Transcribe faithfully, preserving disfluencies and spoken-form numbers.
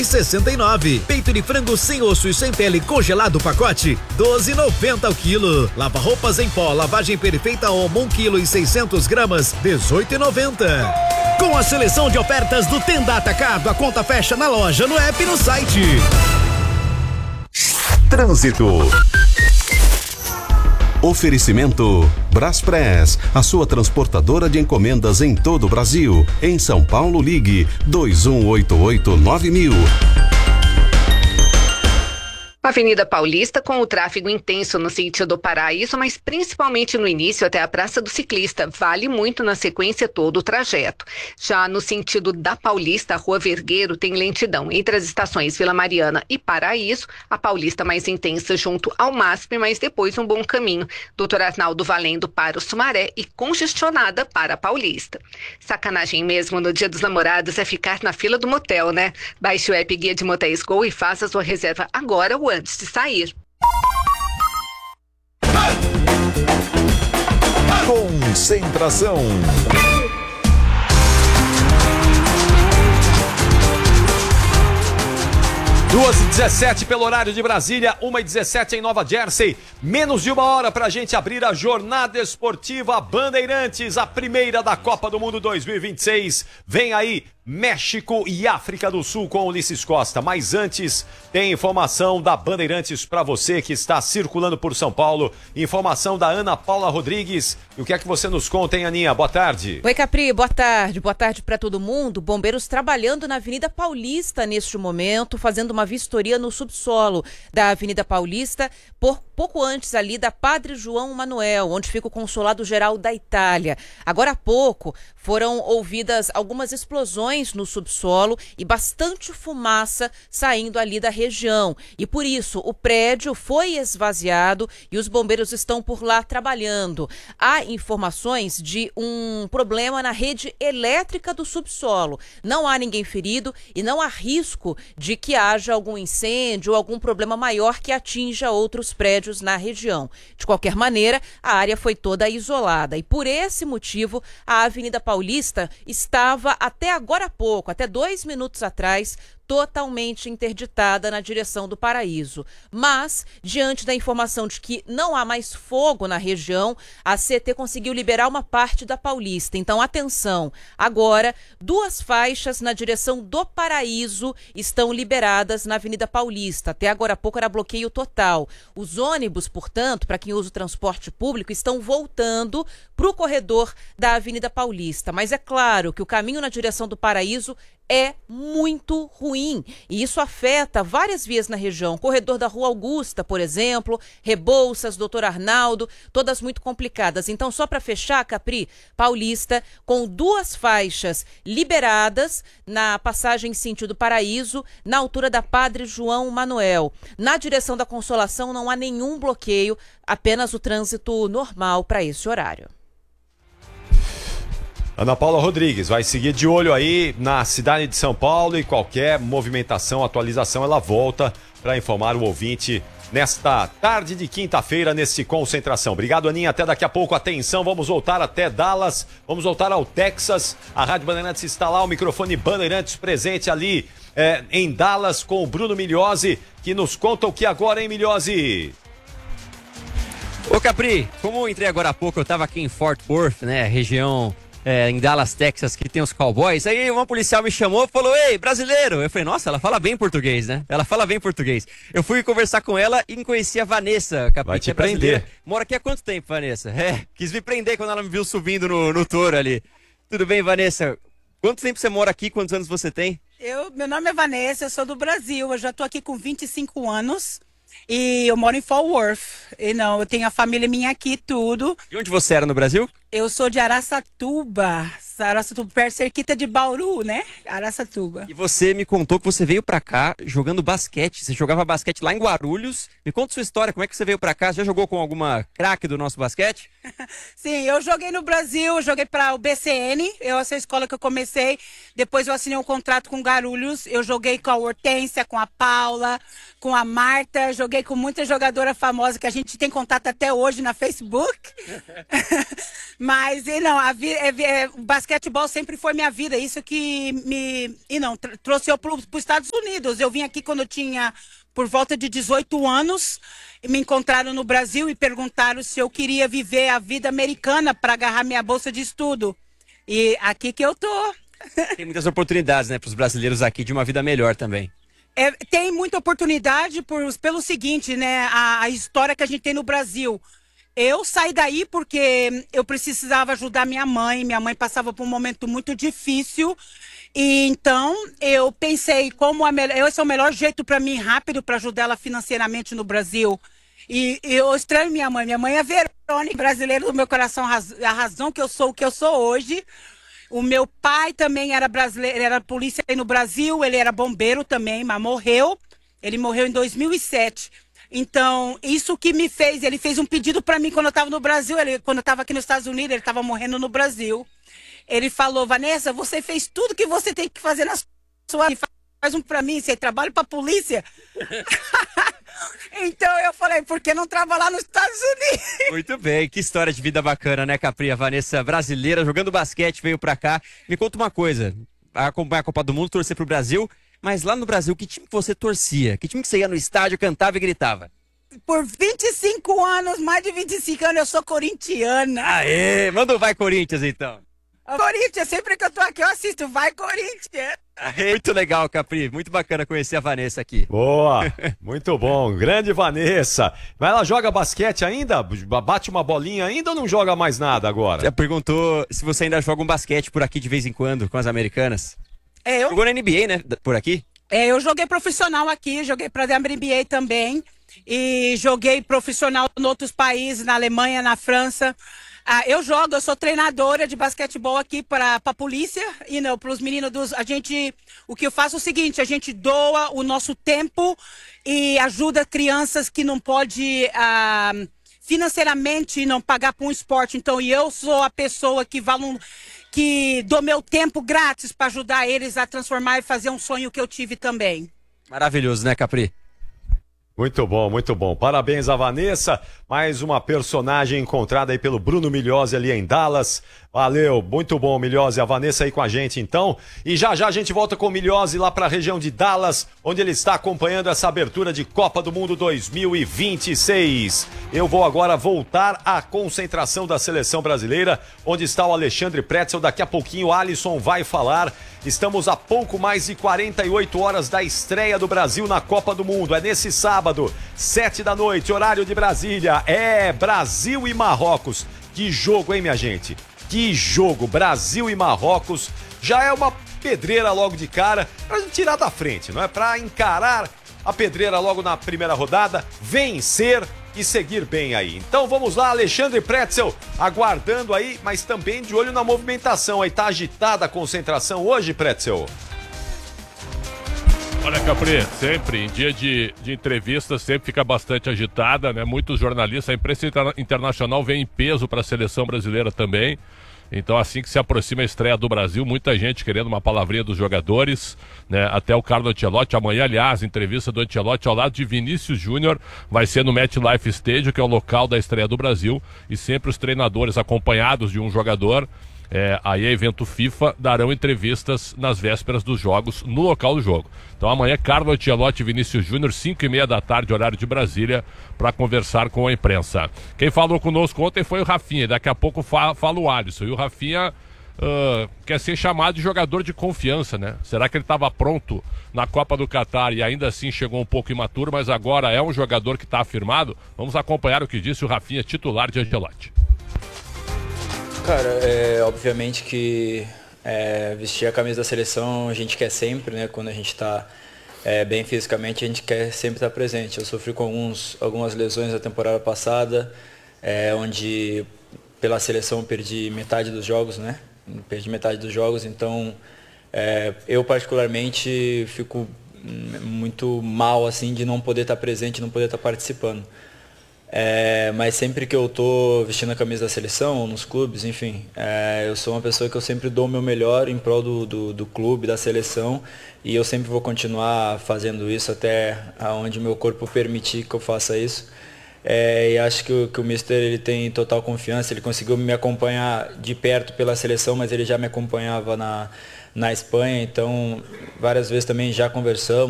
sessenta e nove. Peito de frango sem osso e sem pele congelado pacote, doze e noventa o quilo. Lava roupas em pó, lavagem perfeita Omo um quilo e seiscentos gramas, dezoito e noventa. Com a seleção de ofertas do Tenda Atacado, a conta fecha na loja, no app e no site. Trânsito. Oferecimento Braspress, a sua transportadora de encomendas em todo o Brasil. Em São Paulo, ligue dois um oito oito nove mil. Avenida Paulista com o tráfego intenso no sentido Paraíso, mas principalmente no início até a Praça do Ciclista. Vale muito na sequência todo o trajeto. Já no sentido da Paulista, a Rua Vergueiro tem lentidão entre as estações Vila Mariana e Paraíso. A Paulista mais intensa junto ao MASP, mas depois um bom caminho. Doutor Arnaldo valendo para o Sumaré e congestionada para a Paulista. Sacanagem mesmo no Dia dos Namorados é ficar na fila do motel, né? Baixe o app Guia de Motéis Go e faça sua reserva agora ou antes de sair. Concentração. duas e dezessete pelo horário de Brasília, uma e dezessete em Nova Jersey. Menos de uma hora pra gente abrir a jornada esportiva Bandeirantes, a primeira da Copa do Mundo dois mil e vinte e seis. Vem aí México e África do Sul com Ulisses Costa. Mas antes, tem informação da Bandeirantes para você que está circulando por São Paulo. Informação da Ana Paula Rodrigues. E o que é que você nos conta, hein, Aninha? Boa tarde. Oi, Capri. Boa tarde. Boa tarde para todo mundo. Bombeiros trabalhando na Avenida Paulista neste momento, fazendo uma vistoria no subsolo da Avenida Paulista, por pouco antes ali da Padre João Manuel, onde fica o Consulado Geral da Itália. Agora há pouco foram ouvidas algumas explosões no subsolo e bastante fumaça saindo ali da região. E por isso o prédio foi esvaziado e os bombeiros estão por lá trabalhando. Há informações de um problema na rede elétrica do subsolo. Não há ninguém ferido e não há risco de que haja algum incêndio ou algum problema maior que atinja outros prédios na região. De qualquer maneira, a área foi toda isolada e por esse motivo a Avenida Paulista estava até agora há pouco, até dois minutos atrás, totalmente interditada na direção do Paraíso. Mas, diante da informação de que não há mais fogo na região, a C T conseguiu liberar uma parte da Paulista. Então, atenção, agora, duas faixas na direção do Paraíso estão liberadas na Avenida Paulista. Até agora há pouco era bloqueio total. Os ônibus, portanto, para quem usa o transporte público, estão voltando para o corredor da Avenida Paulista. Mas é claro que o caminho na direção do Paraíso é muito ruim e isso afeta várias vias na região. Corredor da Rua Augusta, por exemplo, Rebouças, Doutor Arnaldo, todas muito complicadas. Então, só para fechar, Capri, Paulista, com duas faixas liberadas na passagem sentido Paraíso, na altura da Padre João Manuel. Na direção da Consolação não há nenhum bloqueio, apenas o trânsito normal para esse horário. Ana Paula Rodrigues vai seguir de olho aí na cidade de São Paulo e qualquer movimentação, atualização, ela volta para informar o ouvinte nesta tarde de quinta-feira, nesse Concentração. Obrigado, Aninha. Até daqui a pouco. Atenção, vamos voltar até Dallas, vamos voltar ao Texas. A Rádio Bandeirantes está lá, o microfone Bandeirantes presente ali é, em Dallas com o Bruno Migliozzi, que nos conta o que agora, hein, Migliozzi? Ô, Capri, como eu entrei agora há pouco, eu estava aqui em Fort Worth, né, região... É, em Dallas, Texas, que tem os cowboys. Aí uma policial me chamou e falou: ei, brasileiro. Eu falei: nossa, ela fala bem português, né? Ela fala bem português. Eu fui conversar com ela e conheci a Vanessa, Capri, vai te é prender. Mora aqui há quanto tempo, Vanessa? É, quis me prender quando ela me viu subindo no, no touro ali. Tudo bem, Vanessa? Quanto tempo você mora aqui? Quantos anos você tem? Eu, meu nome é Vanessa, eu sou do Brasil. Eu já tô aqui com vinte e cinco anos. E eu moro em Fort Worth. E não, eu tenho a família minha aqui, tudo. E onde você era no Brasil? Eu sou de Araçatuba. Araçatuba, perto cerquita de Bauru, né? Araçatuba. E você me contou que você veio pra cá jogando basquete. Você jogava basquete lá em Guarulhos. Me conta sua história, como é que você veio pra cá? Você já jogou com alguma craque do nosso basquete? Sim, eu joguei no Brasil, eu joguei para o B C N. Eu, essa é a escola que eu comecei. Depois eu assinei um contrato com Guarulhos. Eu joguei com a Hortência, com a Paula, com a Marta. Joguei com muita jogadora famosa que a gente tem contato até hoje na Facebook. Mas, e não, a, é, é, o basquete basquetebol sempre foi minha vida, isso que me, e não, trouxe eu para os Estados Unidos. Eu vim aqui quando eu tinha por volta de dezoito anos, e me encontraram no Brasil e perguntaram se eu queria viver a vida americana para agarrar minha bolsa de estudo. E aqui que eu tô. Tem muitas oportunidades, né, para os brasileiros aqui de uma vida melhor também. É, tem muita oportunidade por, pelo seguinte, né, a, a história que a gente tem no Brasil. Eu saí daí porque eu precisava ajudar minha mãe, minha mãe passava por um momento muito difícil, e então eu pensei como a melhor, esse é o melhor jeito para mim, rápido, para ajudar ela financeiramente no Brasil. E, e eu estranho minha mãe, minha mãe é Verônica, brasileira do meu coração, a razão que eu sou o que eu sou hoje. O meu pai também era brasileiro, era polícia aí no Brasil, ele era bombeiro também, mas morreu, ele morreu em dois mil e sete. Então, isso que me fez, ele fez um pedido para mim quando eu estava no Brasil, ele, quando eu estava aqui nos Estados Unidos, ele estava morrendo no Brasil. Ele falou, Vanessa, você fez tudo que você tem que fazer na sua vida, faz um para mim, você trabalha para a polícia. Então eu falei, por que não trabalhar nos Estados Unidos? Muito bem, que história de vida bacana, né, Capri? A Vanessa brasileira, jogando basquete, veio pra cá. Me conta uma coisa, acompanhar a Copa do Mundo, torcer pro Brasil, mas lá no Brasil, que time que você torcia? Que time que você ia no estádio, cantava e gritava? Por vinte e cinco anos, mais de vinte e cinco anos, eu sou corintiana. Aê, manda o Vai Corinthians então. Corinthians, sempre que eu tô aqui eu assisto, Vai Corinthians. Muito legal, Capri, muito bacana conhecer a Vanessa aqui. Boa, muito bom, grande Vanessa. Mas ela joga basquete ainda? Bate uma bolinha ainda ou não joga mais nada agora? Já perguntou se você ainda joga um basquete por aqui de vez em quando, com as americanas? É, eu... Jogou na N B A, né, por aqui? É, eu joguei profissional aqui, joguei pra N B A também, e joguei profissional em outros países, na Alemanha, na França. Ah, eu jogo, eu sou treinadora de basquetebol aqui para a polícia e não para os meninos dos. A gente, o que eu faço é o seguinte: a gente doa o nosso tempo e ajuda crianças que não pode ah, financeiramente não pagar por um esporte. Então, e eu sou a pessoa que valor, que dou meu tempo grátis para ajudar eles a transformar e fazer um sonho que eu tive também. Maravilhoso, né, Capri? Muito bom, muito bom. Parabéns a Vanessa, mais uma personagem encontrada aí pelo Bruno Migliosi ali em Dallas. Valeu, muito bom, Migliosi, a Vanessa aí com a gente então. E já já a gente volta com o Migliosi lá para a região de Dallas, onde ele está acompanhando essa abertura de Copa do Mundo dois mil e vinte e seis. Eu vou agora voltar à concentração da seleção brasileira, onde está o Alexandre Pretzel. Daqui a pouquinho o Alisson vai falar. Estamos a pouco mais de quarenta e oito horas da estreia do Brasil na Copa do Mundo. É nesse sábado, sete da noite, horário de Brasília. É Brasil e Marrocos. Que jogo, hein, minha gente? Que jogo, Brasil e Marrocos. Já é uma pedreira logo de cara pra gente tirar da frente, não é? Pra encarar a pedreira logo na primeira rodada, vencer e seguir bem aí. Então vamos lá, Alexandre Pretzel, aguardando aí, mas também de olho na movimentação. Aí tá agitada a concentração hoje, Pretzel? Olha, Capri, sempre, em dia de, de entrevista, sempre fica bastante agitada, né? Muitos jornalistas, a imprensa internacional vem em peso para a seleção brasileira também. Então, assim que se aproxima a estreia do Brasil, muita gente querendo uma palavrinha dos jogadores, né? Até o Carlo Ancelotti, amanhã, aliás, entrevista do Ancelotti ao lado de Vinícius Júnior, vai ser no MetLife Stadium, que é o local da estreia do Brasil, e sempre os treinadores acompanhados de um jogador, é, aí é evento FIFA, darão entrevistas nas vésperas dos jogos, no local do jogo. Então amanhã, Carlo Ancelotti e Vinícius Júnior, cinco e meia da tarde, horário de Brasília, para conversar com a imprensa. Quem falou conosco ontem foi o Rafinha, daqui a pouco fa- fala o Alisson. E o Rafinha uh, quer ser chamado de jogador de confiança, né? Será que ele estava pronto na Copa do Catar e ainda assim chegou um pouco imaturo, mas agora é um jogador que está afirmado? Vamos acompanhar o que disse o Rafinha, titular de Ancelotti. Cara, é, obviamente que é, vestir a camisa da seleção a gente quer sempre, né? Quando a gente está é, bem fisicamente, a gente quer sempre estar presente. Eu sofri com alguns, algumas lesões na temporada passada, é, onde pela seleção perdi metade dos jogos, né? Perdi metade dos jogos, então é, eu particularmente fico muito mal assim de não poder estar presente, não poder estar participando. É, mas sempre que eu tô vestindo a camisa da seleção, nos clubes, enfim, é, eu sou uma pessoa que eu sempre dou o meu melhor em prol do, do, do clube, da seleção, e eu sempre vou continuar fazendo isso até onde o meu corpo permitir que eu faça isso. É, e acho que o, que o Mister ele tem total confiança, ele conseguiu me acompanhar de perto pela seleção, mas ele já me acompanhava na, na Espanha, então várias vezes também já conversamos.